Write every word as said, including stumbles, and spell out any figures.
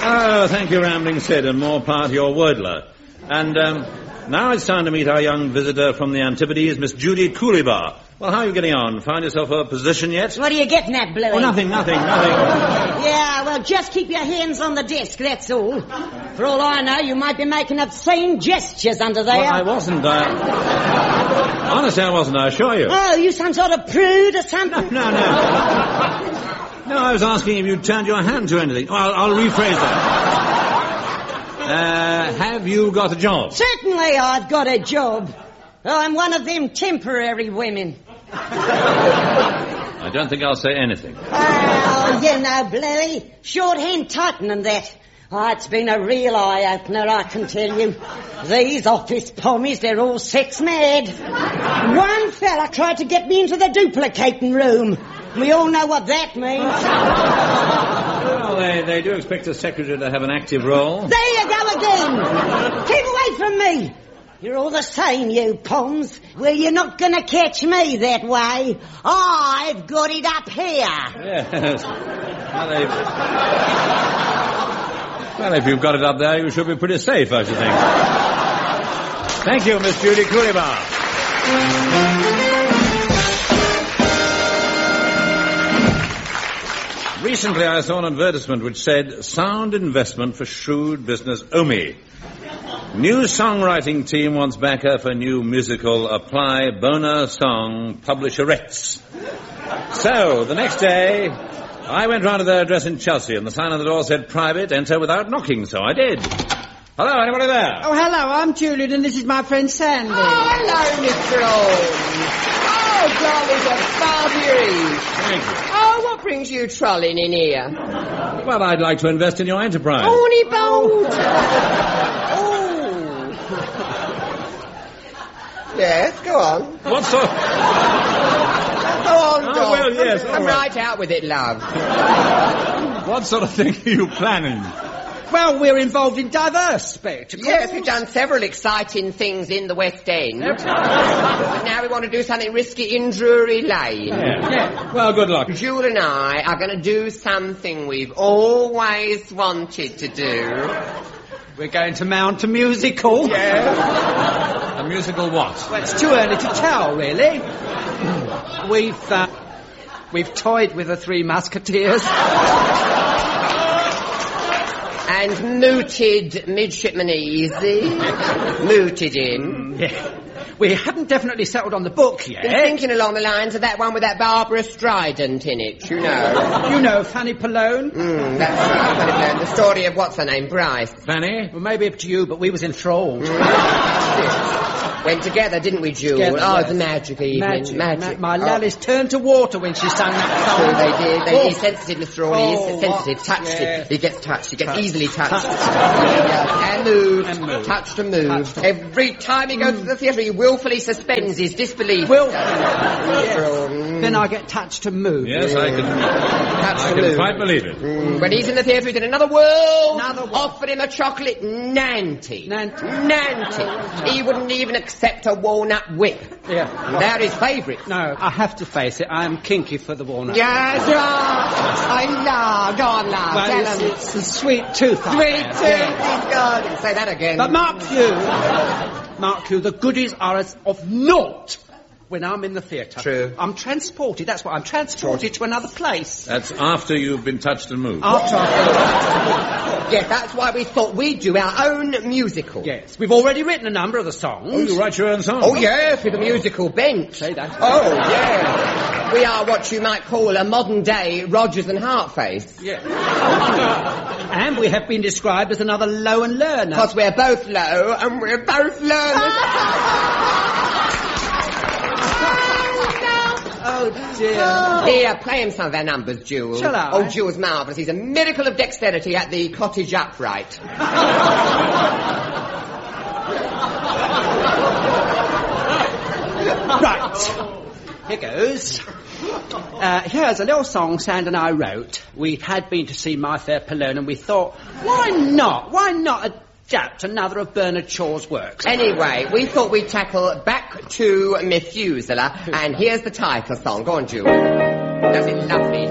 Oh, thank you, Rambling Sid, and more part your wordler. And um, now it's time to meet our young visitor from the Antipodes, Miss Judy Cooleybar. Well, how are you getting on? Find yourself a position yet? What are you getting at, Bluey? Oh, nothing, nothing, nothing. Yeah, well, just keep your hands on the desk, that's all. For all I know, you might be making obscene gestures under there. Well, I wasn't, I... Honestly, I wasn't, I assure you. Oh, you some sort of prude or something? No, no, no. No, I was asking if you turned your hand to anything. Oh, I'll, I'll rephrase that. Uh, have you got a job? Certainly I've got a job. Oh, I'm one of them temporary women. I don't think I'll say anything. Oh, you know, Bluey, shorthand Titan and that. Oh, it's been a real eye-opener, I can tell you. These office pommies, they're all sex mad. One fella tried to get me into the duplicating room. We all know what that means. Well, they, they do expect a secretary to have an active role. There you go again. Keep away from me. You're all the same, you Poms. Well, you're not going to catch me that way. I've got it up here. Yes. Well, they've... well, if you've got it up there, you should be pretty safe, I should think. Thank you, Miss Judy Cooleybar. Recently, I saw an advertisement which said, sound investment for shrewd business Omi. New songwriting team wants backer for new musical Apply Bona Song Publisherettes. So, the next day, I went round to their address in Chelsea, and the sign on the door said private, enter without knocking, so I did. Hello, anybody there? Oh, hello, I'm Julian, and this is my friend Sandy. Oh, hello, Mister Holmes. Oh, darling, what Barbieri. Thank you. Oh, what brings you trolling in here? Well, I'd like to invest in your enterprise. Horny bold. Oh. Yes, go on. What sort of... Go on, Oh, Dog. well, yes, Come all right. right out with it, love. What sort of thing are you planning? Well, we're involved in diverse spectacles. Yes, we've done several exciting things in the West End. But now we want to do something risky in Drury Lane. Yeah. yeah. Well, good luck. Jewel and I are going to do something we've always wanted to do. We're going to mount a musical. Yeah. A musical what? Well, it's too early to tell, really. We've, uh, we've toyed with the Three Musketeers. And mooted Midshipman Easy. Mooted him. Yeah. We haven't definitely settled on the book yet. Been thinking along the lines of that one with that Barbara Strident in it, you know. You know Fanny Pallone? Mm, that's right, Fanny Pallone. The story of what's her name, Bryce. Fanny? Well, maybe up to you, but we was enthralled. Mm. Went together, didn't we, Jewel? Together, oh, yes. it's a magic evening. Magic. Magic. Ma- my oh. lallies turned to water when she sang that song. True, they did. They, Oh. He's sensitive, Mister Rawley. Oh, He's sensitive. what? Touched Yeah. it. He gets touched. He gets Touched. easily touched. Touched. Yeah. And moved. And moved. Touched and moved. Touched. Every time he goes mm. to the theatre, he willfully suspends his disbelief. Will. Mm. Then I get touched and moved. Yes, I can, Touched I and can moved. quite believe it. Mm. When he's in the theatre, he's in another world. Another world. Offered him a chocolate Nanty. Nanty. Nanty. He wouldn't even accept a walnut whip. Yeah. They're his favourites. No, I have to face it. I am kinky for the walnut. Yes, I know. Go on, love. Well, Tell it's, him. it's a sweet tooth. I Sweet have. tooth, Yeah. he's got it. Say that again. But mark you, mark you, the goodies are as of naught when I'm in the theatre. True. I'm transported, that's what I'm transported to another place. That's after you've been touched and moved. After I... Yes, that's why we thought we'd do our own musical. Yes, we've already written a number of the songs. Oh, you write your own song? Oh, yes, with a musical bench. Say that. Oh, yes. We are what you might call a modern-day Rodgers and Hartface. Yeah. And we have been described as another low and learner. Because we're both low and we're both learners. Oh, dear. Here, play him some of their numbers, Jewel. Shall I? Oh, Jewel's marvellous. He's a miracle of dexterity at the cottage upright. Right. Here goes. Uh, here's a little song Sand and I wrote. We had been to see My Fair Pallone, and we thought, why not? Why not adapt another of Bernard Shaw's works? Anyway, we thought we'd tackle Back to Methuselah, and here's the title song. Go on, Jewel. Does it lovely?